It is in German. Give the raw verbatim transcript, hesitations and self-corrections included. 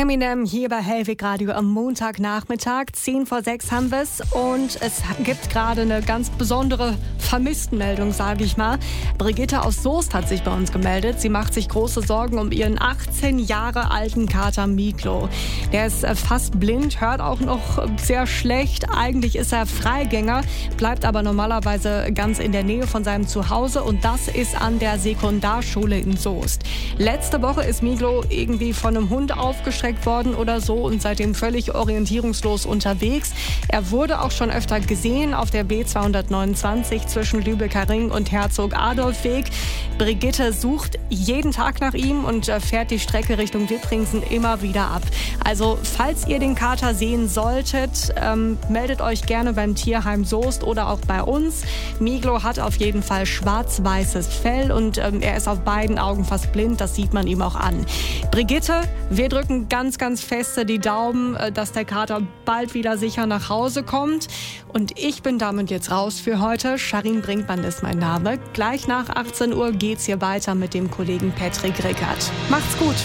Eminem hier bei Hellweg Radio am Montagnachmittag. zehn vor sechs haben wir es und es gibt gerade eine ganz besondere Vermisstenmeldung, sage ich mal. Brigitte aus Soest hat sich bei uns gemeldet. Sie macht sich große Sorgen um ihren achtzehn Jahre alten Kater Miklo. Der ist fast blind, hört auch noch sehr schlecht. Eigentlich ist er Freigänger, bleibt aber normalerweise ganz in der Nähe von seinem Zuhause und das ist an der Sekundarschule in Soest. Letzte Woche ist Miklo irgendwie von einem Hund aufgeschreckt worden oder so und seitdem völlig orientierungslos unterwegs. Er wurde auch schon öfter gesehen auf der B zweihundertneunundzwanzig zwischen Lübecker Ring und Herzog-Adolf-Weg. Brigitte sucht jeden Tag nach ihm und fährt die Strecke Richtung Wippringsen immer wieder ab. Also falls ihr den Kater sehen solltet, ähm, meldet euch gerne beim Tierheim Soest oder auch bei uns. Miklo hat auf jeden Fall schwarz-weißes Fell und ähm, er ist auf beiden Augen fast blind, das sieht man ihm auch an. Brigitte, wir drücken ganz, ganz feste die Daumen, dass der Kater bald wieder sicher nach Hause kommt. Und ich bin damit jetzt raus für heute. Charin Brinkmann ist mein Name. Gleich nach achtzehn Uhr geht's hier weiter mit dem Kollegen Patrick Rickert. Macht's gut!